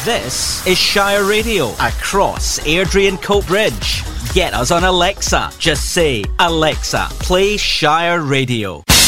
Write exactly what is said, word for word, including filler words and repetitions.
This is Shire Radio across Airdrie and Coatbridge. Get us on Alexa. Just say, Alexa, play Shire Radio.